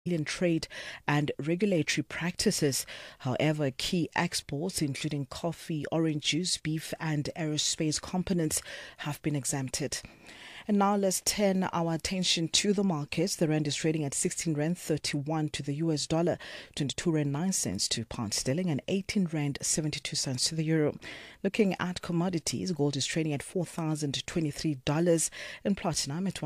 trade and regulatory practices. However, key exports, including coffee, orange juice, beef, and aerospace components, have been exempted. And now let's turn our attention to the markets. The rand is trading at 16 rand 31 to the US dollar, 22 rand 9 cents to pound sterling, and 18 rand 72 cents to the euro. Looking at commodities, gold is trading at $4,023 and platinum at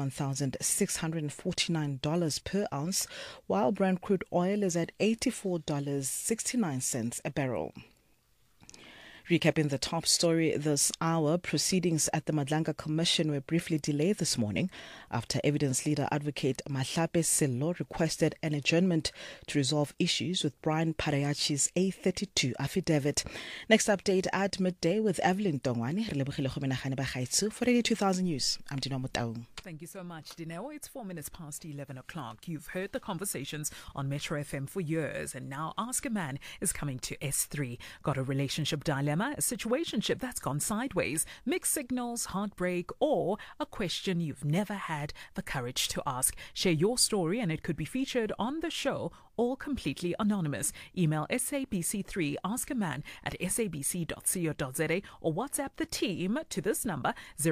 $1,649 per ounce, while Brent crude oil is at $84.69 a barrel. Recapping the top story this hour, proceedings at the Madlanga Commission were briefly delayed this morning after evidence leader advocate Mahlape Sello requested an adjournment to resolve issues with Brian Parayachi's A32 affidavit. Next update at midday with Evelyn Tongwani. For Radio 2000 News, I'm Dino Mutau. Thank you so much, Dineo. It's 4 minutes past 11 o'clock. You've heard the conversations on Metro FM for years, and now Ask a Man is coming to S3. Got a relationship dilemma, a situationship that's gone sideways, mixed signals, heartbreak, or a question you've never had the courage to ask? Share your story and it could be featured on the show, all completely anonymous. Email SABC3 askaman@sabc.co.za or WhatsApp the team to this number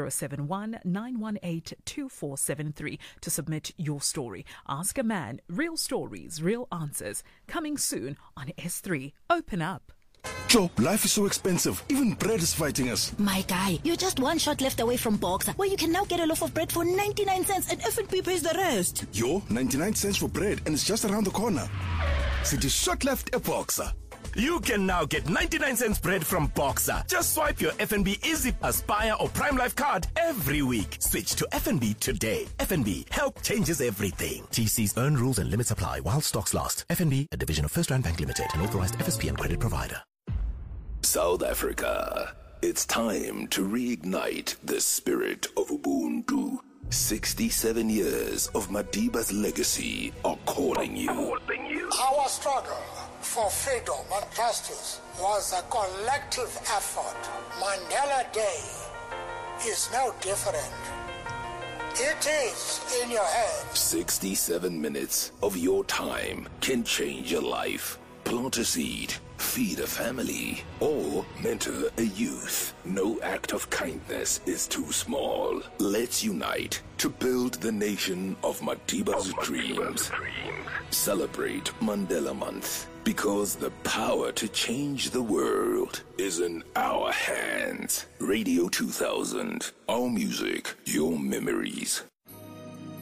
071-918-2473 to submit your story. Ask a Man, real stories, real answers. Coming soon on S3. Open up. Joe, life is so expensive. Even bread is fighting us. My guy, you're just one shot left away from Boxer, where you can now get a loaf of bread for 99 cents and F&B pays the rest. Yo, 99 cents for bread and it's just around the corner. City shot left at Boxer. You can now get 99 cents bread from Boxer. Just swipe your FNB Easy, Aspire or Prime Life card every week. Switch to FNB today. FNB, help changes everything. TC's earn rules and limits apply while stocks last. FNB, a division of First Rand Bank Limited, an authorized FSP and credit provider. South Africa, it's time to reignite the spirit of Ubuntu. 67 years of Madiba's legacy are calling you. Our struggle for freedom and justice was a collective effort. Mandela Day is no different. It is in your head. 67 minutes of your time can change your life. Plant a seed, feed a family, or mentor a youth. No act of kindness is too small. Let's unite to build the nation of Madiba's dreams. Celebrate Mandela Month, because the power to change the world is in our hands. Radio 2000, our music, your memories.